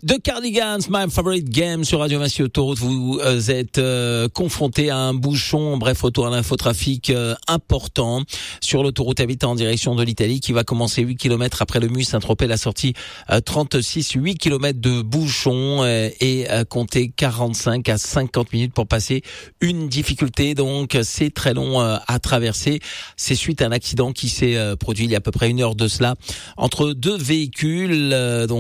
The Cardigans, My Favorite Game sur Radio Massy Autoroute. Vous êtes confronté à un bouchon, bref, retour à l'infotrafic important sur l'autoroute A8 en direction de l'Italie qui va commencer 8 km après le Mûs Saint-Tropez, la sortie 36, 8 km de bouchon et compter 45 à 50 minutes pour passer une difficulté. Donc c'est très long à traverser. C'est suite à un accident qui s'est produit il y a à peu près une heure de cela entre deux véhicules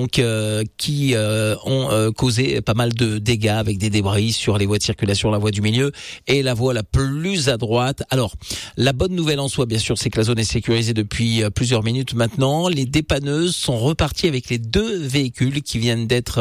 qui ont causé pas mal de dégâts avec des débris sur les voies de circulation, la voie du milieu et la voie la plus à droite. Alors, la bonne nouvelle en soi, bien sûr, c'est que la zone est sécurisée depuis plusieurs minutes maintenant. Les dépanneuses sont reparties avec les deux véhicules qui viennent d'être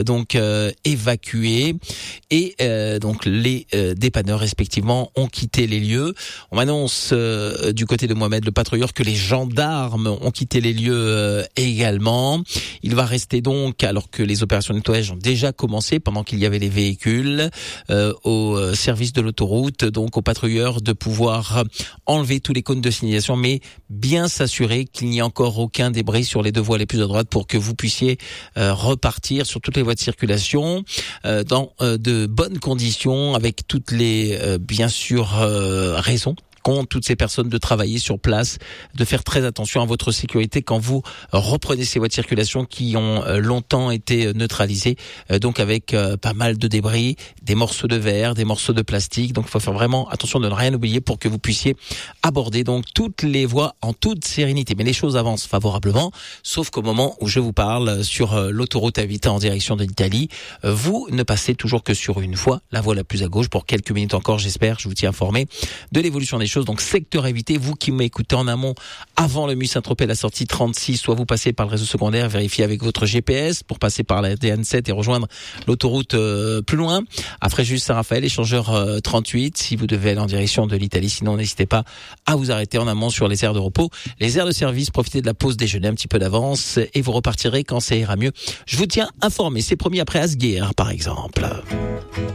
évacués et donc les dépanneurs respectivement ont quitté les lieux. On m'annonce du côté de Mohamed le patrouilleur que les gendarmes ont quitté les lieux également. Il va rester donc, alors que les opérations de nettoyage ont déjà commencé pendant qu'il y avait les véhicules au service de l'autoroute, donc aux patrouilleurs de pouvoir enlever tous les cônes de signalisation, mais bien s'assurer qu'il n'y a encore aucun débris sur les deux voies les plus à droite pour que vous puissiez repartir sur toutes les voies de circulation dans de bonnes conditions, avec toutes les bien sûr raisons qu'ont toutes ces personnes de travailler sur place, de faire très attention à votre sécurité quand vous reprenez ces voies de circulation qui ont longtemps été neutralisées, donc avec pas mal de débris, des morceaux de verre, des morceaux de plastique. Donc il faut faire vraiment attention de ne rien oublier pour que vous puissiez aborder donc toutes les voies en toute sérénité. Mais les choses avancent favorablement, sauf qu'au moment où je vous parle sur l'autoroute A8 en direction de l'Italie, vous ne passez toujours que sur une voie, la voie la plus à gauche, pour quelques minutes encore, j'espère. Je vous tiens informé de l'évolution des choses. Donc secteur évité, vous qui m'écoutez en amont avant le Mûs Saint-Tropez, la sortie 36, soit vous passez par le réseau secondaire, vérifiez avec votre GPS pour passer par la DN7 et rejoindre l'autoroute plus loin. Après juste Saint-Raphaël, échangeur 38, si vous devez aller en direction de l'Italie. Sinon, n'hésitez pas à vous arrêter en amont sur les aires de repos, les aires de service, profitez de la pause déjeuner un petit peu d'avance et vous repartirez quand ça ira mieux. Je vous tiens informé, c'est promis après Asguerre par exemple.